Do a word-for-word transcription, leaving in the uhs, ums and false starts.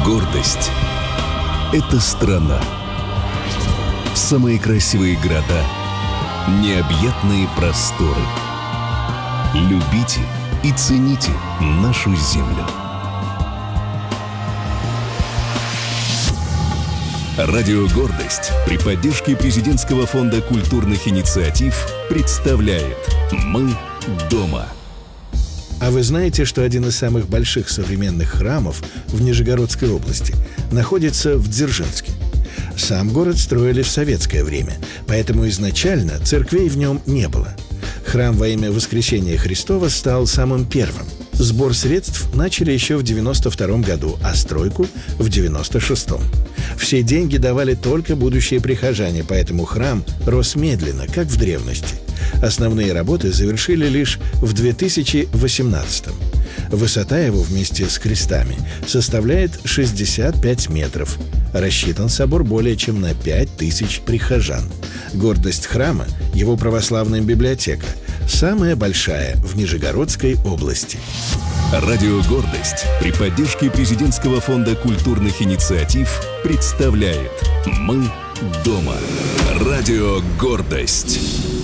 Гордость – это страна. Самые красивые города, необъятные просторы. Любите и цените нашу землю. Радио «Гордость» при поддержке Президентского фонда культурных инициатив представляет «Мы дома». А вы знаете, что один из самых больших современных храмов в Нижегородской области находится в Дзержинске? Сам город строили в советское время, поэтому изначально церквей в нем не было. Храм во имя Воскресения Христова стал самым первым. Сбор средств начали еще в девяносто втором году, а стройку – в девяносто шестом. Все деньги давали только будущие прихожане, поэтому храм рос медленно, как в древности. Основные работы завершили лишь в две тысячи восемнадцатом. Высота его вместе с крестами составляет шестьдесят пять метров. Рассчитан собор более чем на пять тысяч прихожан. Гордость храма – его православная библиотека, самая большая в Нижегородской области. Радио «Гордость» при поддержке Президентского фонда культурных инициатив представляет «Мы дома». Радио «Гордость».